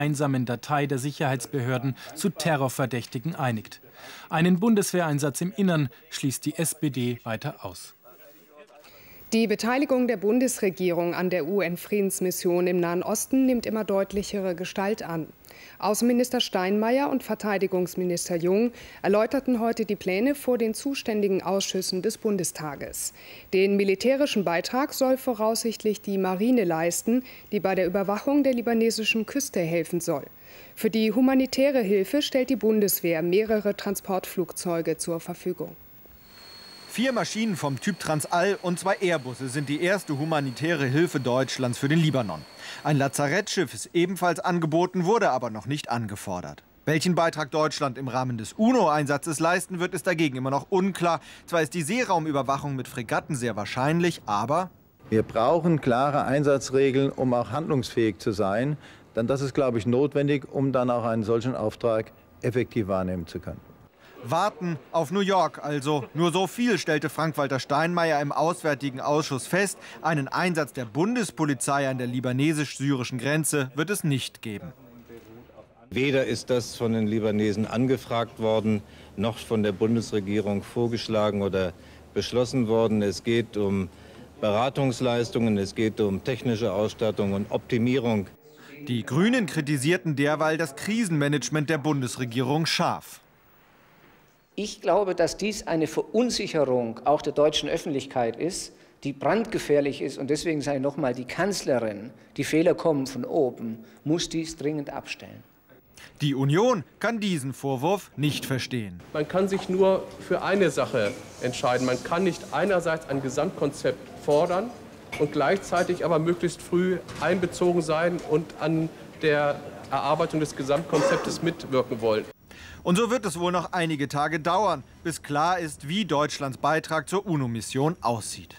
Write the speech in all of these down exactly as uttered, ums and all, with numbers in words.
gemeinsamen Datei der Sicherheitsbehörden zu Terrorverdächtigen einigt. Einen Bundeswehreinsatz im Innern schließt die S P D weiter aus. Die Beteiligung der Bundesregierung an der U N-Friedensmission im Nahen Osten nimmt immer deutlichere Gestalt an. Außenminister Steinmeier und Verteidigungsminister Jung erläuterten heute die Pläne vor den zuständigen Ausschüssen des Bundestages. Den militärischen Beitrag soll voraussichtlich die Marine leisten, die bei der Überwachung der libanesischen Küste helfen soll. Für die humanitäre Hilfe stellt die Bundeswehr mehrere Transportflugzeuge zur Verfügung. Vier Maschinen vom Typ Transall und zwei Airbusse sind die erste humanitäre Hilfe Deutschlands für den Libanon. Ein Lazarettschiff ist ebenfalls angeboten, wurde aber noch nicht angefordert. Welchen Beitrag Deutschland im Rahmen des UNO-Einsatzes leisten wird, ist dagegen immer noch unklar. Zwar ist die Seeraumüberwachung mit Fregatten sehr wahrscheinlich, aber wir brauchen klare Einsatzregeln, um auch handlungsfähig zu sein. Denn das ist, glaube ich, notwendig, um dann auch einen solchen Auftrag effektiv wahrnehmen zu können. Warten auf New York also. Nur so viel stellte Frank-Walter Steinmeier im Auswärtigen Ausschuss fest. Einen Einsatz der Bundespolizei an der libanesisch-syrischen Grenze wird es nicht geben. Weder ist das von den Libanesen angefragt worden, noch von der Bundesregierung vorgeschlagen oder beschlossen worden. Es geht um Beratungsleistungen, es geht um technische Ausstattung und Optimierung. Die Grünen kritisierten derweil das Krisenmanagement der Bundesregierung scharf. Ich glaube, dass dies eine Verunsicherung auch der deutschen Öffentlichkeit ist, die brandgefährlich ist. Und deswegen sage ich noch mal, die Kanzlerin, die Fehler kommen von oben, muss dies dringend abstellen. Die Union kann diesen Vorwurf nicht verstehen. Man kann sich nur für eine Sache entscheiden. Man kann nicht einerseits ein Gesamtkonzept fordern und gleichzeitig aber möglichst früh einbezogen sein und an der Erarbeitung des Gesamtkonzeptes mitwirken wollen. Und so wird es wohl noch einige Tage dauern, bis klar ist, wie Deutschlands Beitrag zur UNO-Mission aussieht.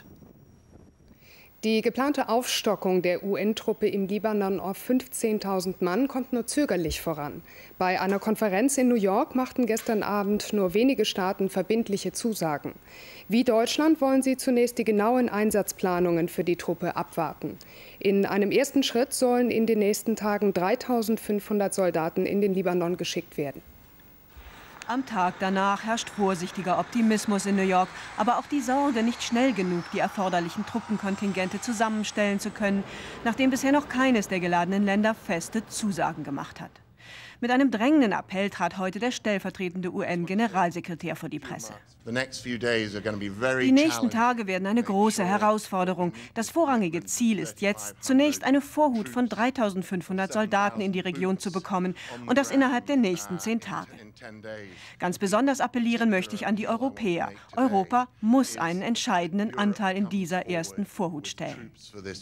Die geplante Aufstockung der U N-Truppe im Libanon auf fünfzehntausend Mann kommt nur zögerlich voran. Bei einer Konferenz in New York machten gestern Abend nur wenige Staaten verbindliche Zusagen. Wie Deutschland wollen sie zunächst die genauen Einsatzplanungen für die Truppe abwarten. In einem ersten Schritt sollen in den nächsten Tagen dreitausendfünfhundert Soldaten in den Libanon geschickt werden. Am Tag danach herrscht vorsichtiger Optimismus in New York, aber auch die Sorge, nicht schnell genug die erforderlichen Truppenkontingente zusammenstellen zu können, nachdem bisher noch keines der geladenen Länder feste Zusagen gemacht hat. Mit einem drängenden Appell trat heute der stellvertretende U N-Generalsekretär vor die Presse. Die nächsten Tage werden eine große Herausforderung. Das vorrangige Ziel ist jetzt, zunächst eine Vorhut von dreitausendfünfhundert Soldaten in die Region zu bekommen, und das innerhalb der nächsten zehn Tage. Ganz besonders appellieren möchte ich an die Europäer. Europa muss einen entscheidenden Anteil in dieser ersten Vorhut stellen.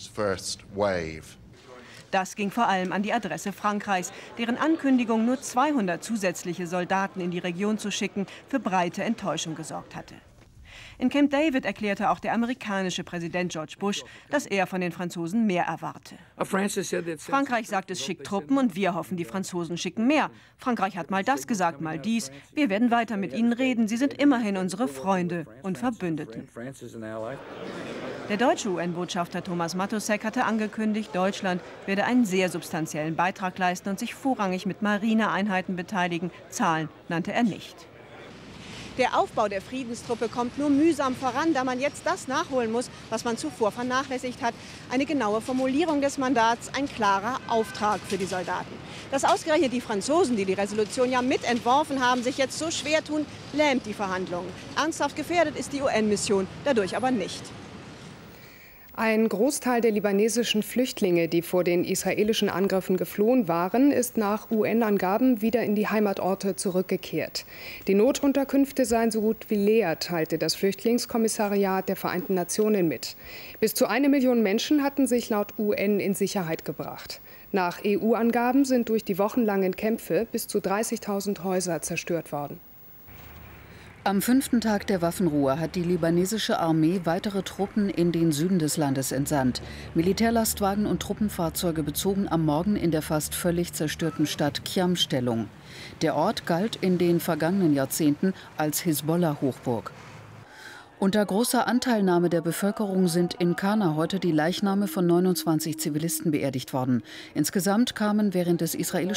Das ging vor allem an die Adresse Frankreichs, deren Ankündigung, nur zweihundert zusätzliche Soldaten in die Region zu schicken, für breite Enttäuschung gesorgt hatte. In Camp David erklärte auch der amerikanische Präsident George Bush, dass er von den Franzosen mehr erwarte. Frankreich sagt, es schickt Truppen, und wir hoffen, die Franzosen schicken mehr. Frankreich hat mal das gesagt, mal dies. Wir werden weiter mit ihnen reden. Sie sind immerhin unsere Freunde und Verbündeten. Der deutsche U N-Botschafter Thomas Mattusek hatte angekündigt, Deutschland werde einen sehr substanziellen Beitrag leisten und sich vorrangig mit Marineeinheiten beteiligen. Zahlen nannte er nicht. Der Aufbau der Friedenstruppe kommt nur mühsam voran, da man jetzt das nachholen muss, was man zuvor vernachlässigt hat. Eine genaue Formulierung des Mandats, ein klarer Auftrag für die Soldaten. Dass ausgerechnet die Franzosen, die die Resolution ja mitentworfen haben, sich jetzt so schwer tun, lähmt die Verhandlungen. Ernsthaft gefährdet ist die U N-Mission dadurch aber nicht. Ein Großteil der libanesischen Flüchtlinge, die vor den israelischen Angriffen geflohen waren, ist nach U N-Angaben wieder in die Heimatorte zurückgekehrt. Die Notunterkünfte seien so gut wie leer, teilte das Flüchtlingskommissariat der Vereinten Nationen mit. Bis zu eine Million Menschen hatten sich laut U N in Sicherheit gebracht. Nach E U-Angaben sind durch die wochenlangen Kämpfe bis zu dreißigtausend Häuser zerstört worden. Am fünften Tag der Waffenruhe hat die libanesische Armee weitere Truppen in den Süden des Landes entsandt. Militärlastwagen und Truppenfahrzeuge bezogen am Morgen in der fast völlig zerstörten Stadt Khiam Stellung. Der Ort galt in den vergangenen Jahrzehnten als Hisbollah-Hochburg. Unter großer Anteilnahme der Bevölkerung sind in Kana heute die Leichname von neunundzwanzig Zivilisten beerdigt worden. Insgesamt kamen während des israelischen